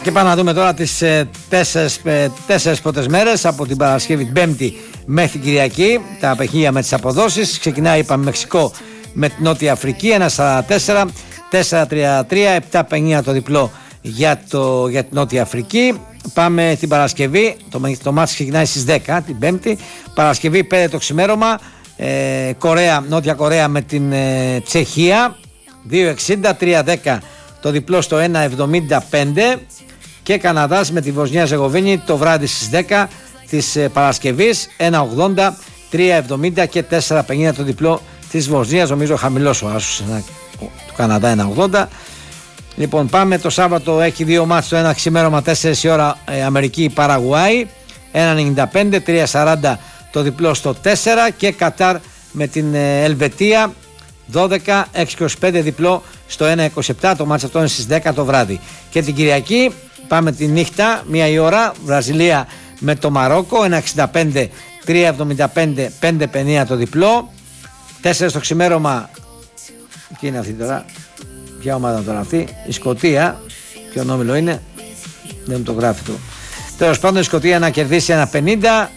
Και πάμε να δούμε τώρα τις τέσσερις πρώτες μέρες από την Παρασκευή Πέμπτη μέχρι την Κυριακή. Τα παιχνίδια με τις αποδόσεις. Ξεκινάει, είπαμε, Μεξικό με την Νότια Αφρική 1-44, 4-3-3, 7-50 το διπλό για την Νότια Αφρική. Πάμε την Παρασκευή, το μάτς ξεκινάει στις 10 την Πέμπτη. Παρασκευή 5 το ξημέρωμα, Νότια Κορέα με την Τσεχία 2-60, 3-10 το διπλό στο 1-75 και Καναδάς με τη Βοσνία Ζεγοβίνη το βράδυ στις 10 της Παρασκευής 1-80, 3-70 και 4-50 το διπλό της Βοσνίας. Νομίζω χαμηλός ο άσος του Καναδά 1-80. Λοιπόν, πάμε το Σάββατο, έχει δύο μάτς, το ένα ξημέρωμα 4 η ώρα Αμερική Παραγουάη 1-95, 3-40 το διπλό στο 4 και Κατάρ με την Ελβετία 12, 6-25 διπλό στο 1-27. Το μάτς αυτό είναι στις 10 το βράδυ. Και την Κυριακή πάμε τη νύχτα 1 η ώρα Βραζιλία με το Μαρόκο 1-65, 3-75, 5-50 το διπλό. 4 το ξημέρωμα. Ποια είναι αυτή τώρα? Ποια ομάδα τώρα αυτή? Η Σκωτία. Ποιο όμιλο είναι? Δεν μου το γράφει το. Τέλος πάντων η Σκωτία να κερδίσει 1-50.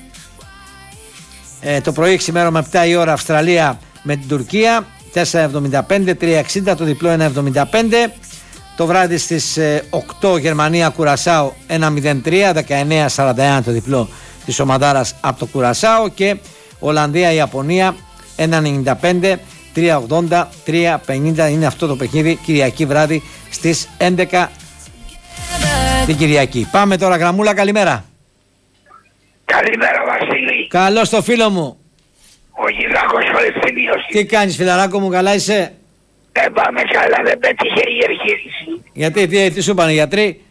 Το πρωί ξημέρωμα 7 η ώρα Αυστραλία με την Τουρκία 4-75, 3-60 το διπλό 1-75. Το βράδυ στις 8 Γερμανία Κουρασάο 1-03, 19-41 το διπλό της ομαδάρας από το Κουρασάο και Ολλανδία Ιαπωνία 1-95, 3-80, 3-50 είναι αυτό το παιχνίδι Κυριακή βράδυ στις 11 την Κυριακή. Πάμε τώρα γραμμούλα, καλημέρα. Καλημέρα Βασίλη. Καλώς το φίλο μου. Ο Γιδάκος ο Ευθυμίος. Τι κάνεις φιλαράκο μου, καλά είσαι? Δεν πάμε καλά, δεν πέτυχε η εγχείρηση. Γιατί, τι σου είπανε οι γιατροί?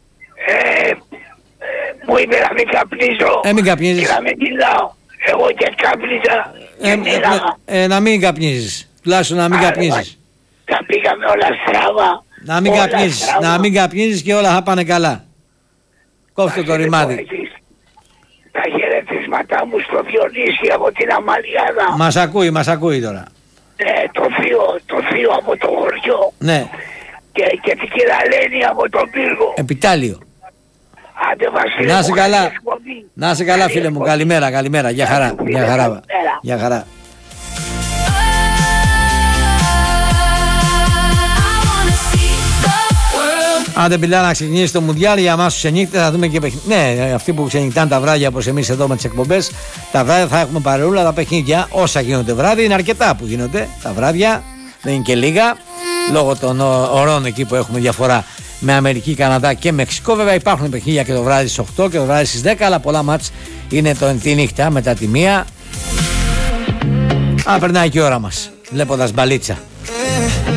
Μου είπε να μην καπνίζω. Μην καπνίζεις. Και να μην μιλάω. Εγώ και κάπνιζα και μιλάγα. Να μην καπνίζεις. Τουλάχιστον να μην καπνίζεις. Τα πήγαμε όλα στραβά. Να μην καπνίζεις και όλα θα πάνε καλά. Κόφτω το ρημάδι. Τα χαιρετίσματά μου στο Διονύση από την Αμαλιάδα. Μας ακούει τώρα. Ναι, το θείο από το χωριό. Ναι. Και την κυραλένη από τον πύργο. Επιτάλιο. Άντε Βασίλη. Να είσαι καλά φίλε μου. Καλημέρα. Γεια χαρά. Άντε πιλά να ξεκινήσει το Μουντιάλ για εμάς τους ξενύχτες, θα δούμε και παιχνίδια. Ναι, αυτοί που ξενυχτάνε τα βράδια όπως εμείς εδώ με τις εκπομπές, τα βράδια θα έχουμε παρεούλα, τα παιχνίδια όσα γίνονται βράδυ, είναι αρκετά που γίνονται τα βράδια, δεν είναι και λίγα, λόγω των ωρών εκεί που έχουμε διαφορά με Αμερική, Καναδά και Μεξικό. Βέβαια υπάρχουν παιχνίδια και το βράδυ στις 8 και το βράδυ στις 10, αλλά πολλά μάτς είναι τη νύχτα μετά τη 1. Περνάει και η ώρα μας, βλέποντας μπαλίτσα.